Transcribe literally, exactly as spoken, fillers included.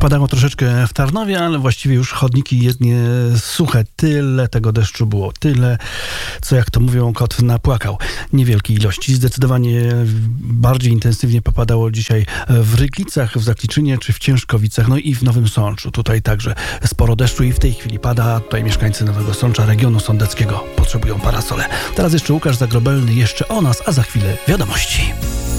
Popadało troszeczkę w Tarnowie, ale właściwie już chodniki jezdnie suche. Tyle tego deszczu było. Tyle, co jak to mówią, kot napłakał. Niewielkie ilości. Zdecydowanie bardziej intensywnie popadało dzisiaj w Ryklicach, w Zakliczynie czy w Ciężkowicach, no i w Nowym Sączu. Tutaj także sporo deszczu i w tej chwili pada. Tutaj mieszkańcy Nowego Sącza, regionu sądeckiego potrzebują parasole. Teraz jeszcze Łukasz Zagrobelny, jeszcze o nas, a za chwilę wiadomości.